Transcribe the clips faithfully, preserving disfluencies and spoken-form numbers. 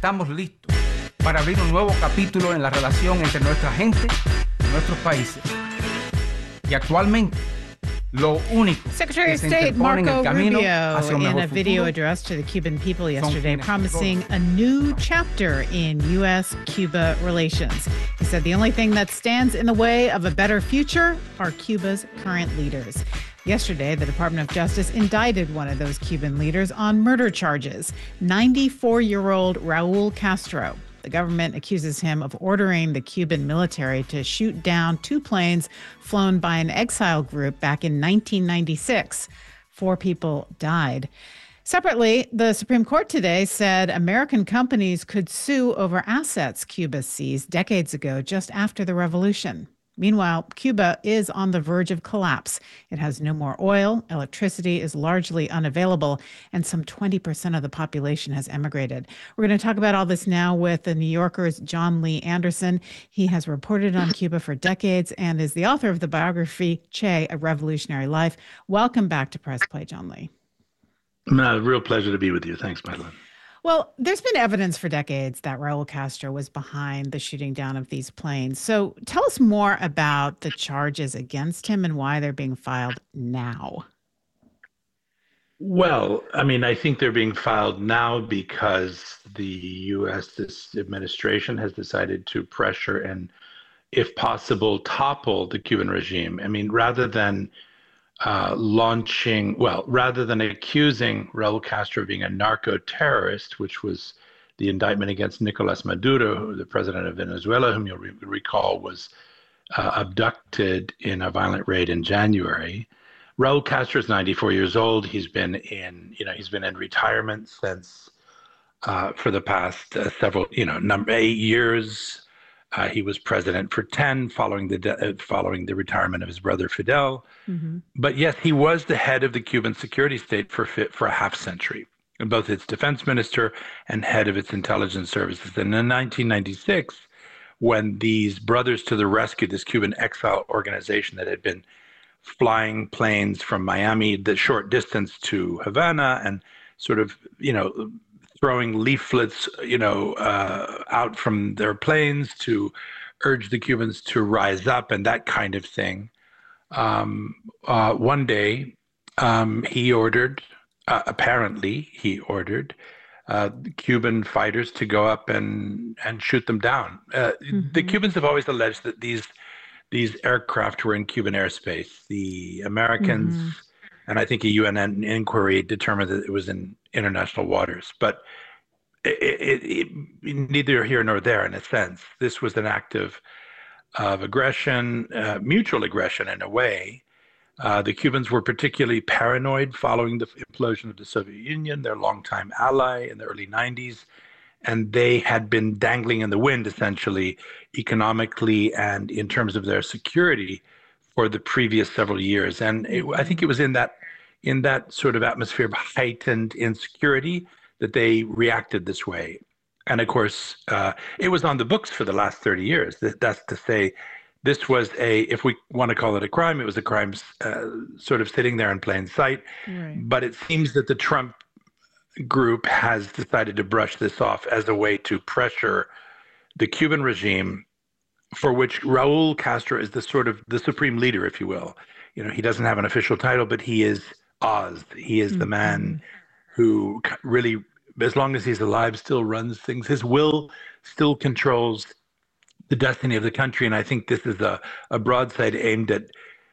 estamos listos para abrir un nuevo capítulo en la relación entre nuestra gente y nuestros países. Y actualmente, lo único Secretary que of se State interpone en Marco el camino Rubio hacia un in mejor a video futuro address to the Cuban people yesterday son quienes promising controlan. a new chapter in U S Cuba relations. He said the only thing that stands in the way of a better future are Cuba's current leaders. Yesterday, the Department of Justice indicted one of those Cuban leaders on murder charges, ninety-four-year-old Raul Castro. The government accuses him of ordering the Cuban military to shoot down two planes flown by an exile group back in nineteen ninety-six. Four people died. Separately, the Supreme Court today said American companies could sue over assets Cuba seized decades ago, just after the revolution. Meanwhile, Cuba is on the verge of collapse. It has no more oil, electricity is largely unavailable, and some twenty percent of the population has emigrated. We're going to talk about all this now with the New Yorker's John Lee Anderson. He has reported on Cuba for decades and is the author of the biography, Che, A Revolutionary Life. Welcome back to Press Play, John Lee. No, real pleasure to be with you. Thanks, Madeline. Well, there's been evidence for decades that Raul Castro was behind the shooting down of these planes. So tell us more about the charges against him and why they're being filed now. Well, I mean, I think they're being filed now because the U S administration has decided to pressure and, if possible, topple the Cuban regime. I mean, rather than Uh, launching, well, rather than accusing Raul Castro of being a narco-terrorist, which was the indictment against Nicolas Maduro, the president of Venezuela, whom you'll re- recall was uh, abducted in a violent raid in January. Raul Castro is ninety-four years old. He's been in, you know, he's been in retirement since uh, for the past uh, several, you know, number eight years. Uh, he was president for ten, following the de- uh, following the retirement of his brother Fidel. Mm-hmm. But yes, he was the head of the Cuban security state for for a half century, and both its defense minister and head of its intelligence services. And in nineteen ninety-six, when these Brothers to the Rescue, this Cuban exile organization that had been flying planes from Miami the short distance to Havana and sort of, you know, throwing leaflets, you know, uh, out from their planes to urge the Cubans to rise up and that kind of thing. Um, uh, one day, um, he ordered, uh, apparently he ordered uh, the Cuban fighters to go up and, and shoot them down. Uh, mm-hmm. The Cubans have always alleged that these these aircraft were in Cuban airspace. The Americans, mm-hmm. and I think a U N inquiry determined that it was in international waters. But it, it, it, neither here nor there, in a sense. This was an act of, of aggression, uh, mutual aggression in a way. Uh, the Cubans were particularly paranoid following the implosion of the Soviet Union, their longtime ally in the early nineties. And they had been dangling in the wind, essentially, economically and in terms of their security for the previous several years. And it, I think it was in that in that sort of atmosphere of heightened insecurity that they reacted this way. And of course, uh, it was on the books for the last thirty years. That's to say, this was a, if we want to call it a crime, it was a crime uh, sort of sitting there in plain sight. Right. But it seems that the Trump group has decided to brush this off as a way to pressure the Cuban regime, for which Raul Castro is the sort of the supreme leader, if you will. You know, he doesn't have an official title, but he is Oz. He is mm-hmm. the man who really, as long as he's alive, still runs things. His will still controls the destiny of the country. And I think this is a, a broadside aimed at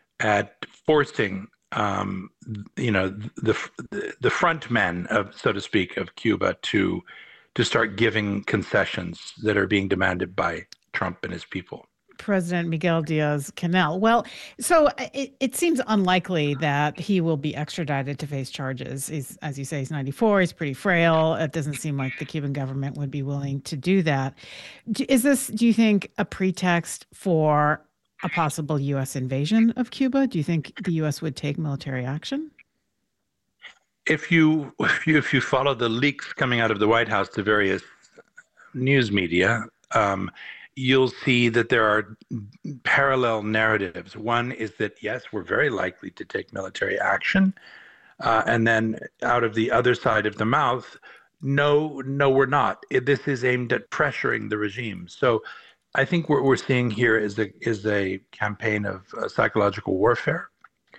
at forcing um, you know, the the front men of, so to speak, of Cuba to to start giving concessions that are being demanded by Trump and his people. President Miguel Diaz-Canel. Well, so it, it seems unlikely that he will be extradited to face charges. He's, as you say, he's ninety-four. He's pretty frail. It doesn't seem like the Cuban government would be willing to do that. Is this, do you think, a pretext for a possible U S invasion of Cuba? Do you think the U S would take military action? If you if you, if you follow the leaks coming out of the White House to various news media, um, you'll see that there are parallel narratives. One is that, yes, we're very likely to take military action. Uh, and then out of the other side of the mouth, no, no, we're not. It, this is aimed at pressuring the regime. So I think what we're seeing here is a is a campaign of uh, psychological warfare,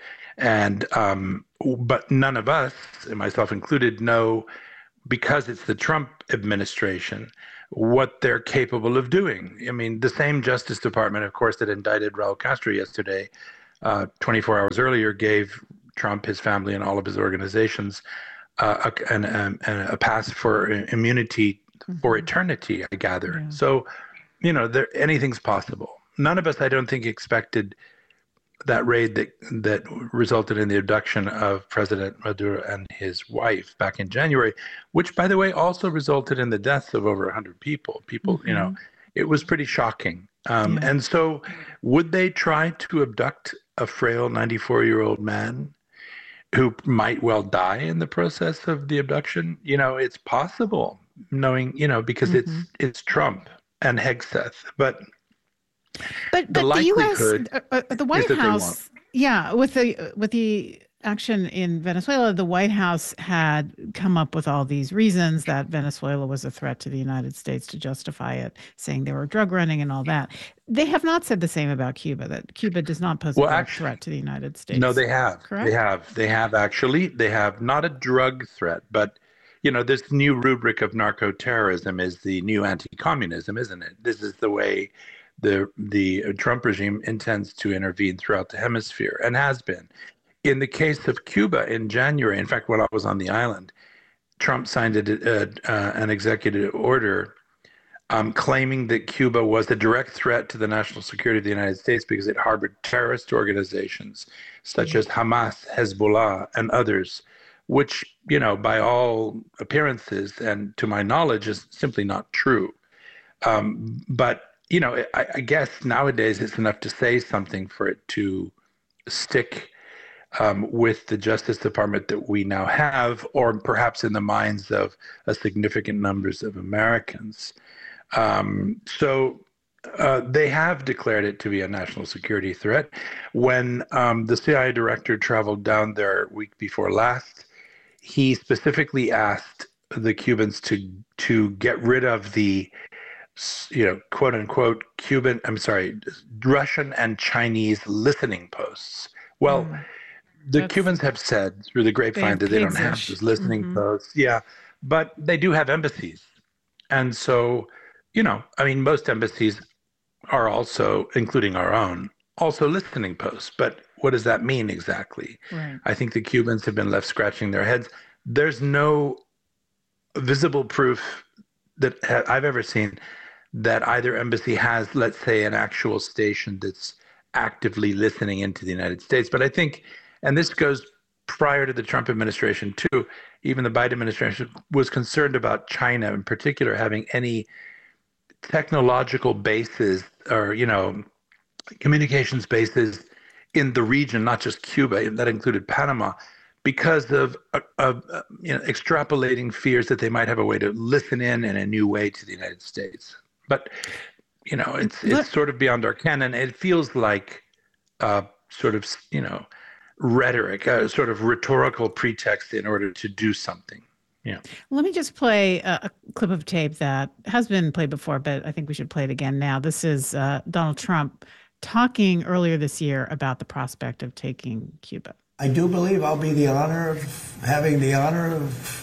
and um, but none of us, and myself included, know, because it's the Trump administration, what they're capable of doing. I mean, the same Justice Department, of course, that indicted Raul Castro yesterday, uh, twenty-four hours earlier, gave Trump, his family, and all of his organizations uh, a, an, um, a pass for immunity mm-hmm. for eternity, I gather. Yeah. So, you know, there, anything's possible. None of us, I don't think, expected that raid that that resulted in the abduction of President Maduro and his wife back in January, which, by the way, also resulted in the deaths of over one hundred people. People, mm-hmm. you know, it was pretty shocking. Um, yeah. And so would they try to abduct a frail ninety-four-year-old man who might well die in the process of the abduction? You know, it's possible, knowing, you know, because mm-hmm. it's it's Trump and Hegseth. But But but the, the U S, uh, uh, the White House, yeah, with the with the action in Venezuela, the White House had come up with all these reasons that Venezuela was a threat to the United States to justify it, saying they were drug running and all that. They have not said the same about Cuba, that Cuba does not pose a well, actually, threat to the United States. No, they have. Correct? They have. They have actually. They have not a drug threat, but you know, this new rubric of narco-terrorism is the new anti-communism, isn't it? This is the way the the Trump regime intends to intervene throughout the hemisphere and has been. In the case of Cuba in January, in fact, while I was on the island, Trump signed a, uh, uh, an executive order um, claiming that Cuba was a direct threat to the national security of the United States because it harbored terrorist organizations such as Hamas, Hezbollah, and others, which, you know, by all appearances and to my knowledge is simply not true. Um, but you know, I, I guess nowadays it's enough to say something for it to stick um, with the Justice Department that we now have, or perhaps in the minds of a significant numbers of Americans. Um, so uh, they have declared it to be a national security threat. When um, the C I A director traveled down there week before last, he specifically asked the Cubans to to get rid of the you know, quote unquote, Cuban, I'm sorry, Russian and Chinese listening posts. Well, mm, the Cubans have said through the grapevine they that they don't have those listening mm-hmm. posts. Yeah, but they do have embassies. And so, you know, I mean, most embassies are also, including our own, also listening posts. But what does that mean exactly? Right. I think the Cubans have been left scratching their heads. There's no visible proof that I've ever seen that either embassy has, let's say, an actual station that's actively listening into the United States. But I think, and this goes prior to the Trump administration too, even the Biden administration was concerned about China in particular having any technological bases or, you know, communications bases in the region, not just Cuba, that included Panama, because of, of uh, you know, extrapolating fears that they might have a way to listen in in a new way to the United States. But, you know, it's it's sort of beyond our canon. It feels like uh, sort of, you know, rhetoric, a sort of rhetorical pretext in order to do something. Yeah. Let me just play a, a clip of tape that has been played before, but I think we should play it again now. This is uh, Donald Trump talking earlier this year about the prospect of taking Cuba. I do believe I'll be the honor of having the honor of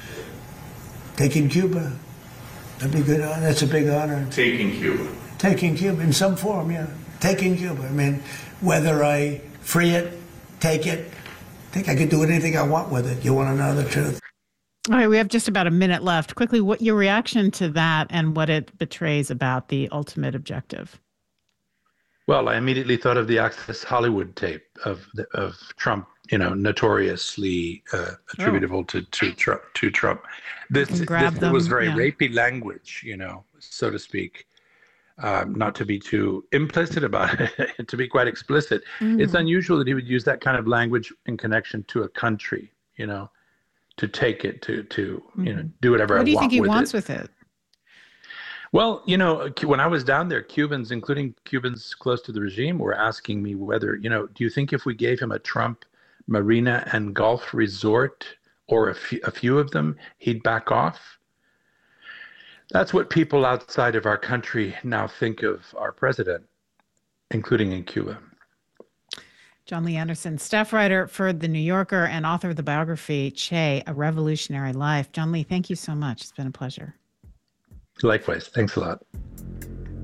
taking Cuba. That'd be good. That's a big honor. Taking Cuba. Taking Cuba in some form, yeah. Taking Cuba. I mean, whether I free it, take it, I think I could do anything I want with it. You want to know the truth? All right, we have just about a minute left. Quickly, what your reaction to that and what it betrays about the ultimate objective? Well, I immediately thought of the Access Hollywood tape of of Trump, you know, notoriously uh, attributable oh. to to Trump. To Trump, this, this them, was very yeah. rapey language, you know, so to speak. Um, not to be too implicit about it, to be quite explicit. Mm. It's unusual that he would use that kind of language in connection to a country, you know, to take it to to mm. you know do whatever. What I do you want think he with wants it. with it? Well, you know, when I was down there, Cubans, including Cubans close to the regime, were asking me whether, you know, do you think if we gave him a Trump marina and golf resort, or a few, a few of them, he'd back off. That's what people outside of our country now think of our president, including in Cuba. John Lee Anderson, staff writer for The New Yorker and author of the biography, Che, A Revolutionary Life. John Lee, thank you so much. It's been a pleasure. Likewise. Thanks a lot.